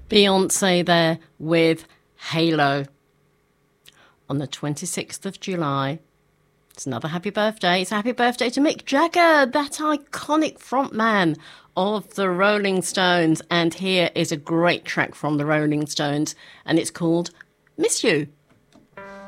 Beyonce there with Halo. On the 26th of July, it's another happy birthday. It's a happy birthday to Mick Jagger, that iconic frontman of the Rolling Stones. And here is a great track from the Rolling Stones, and it's called Miss You.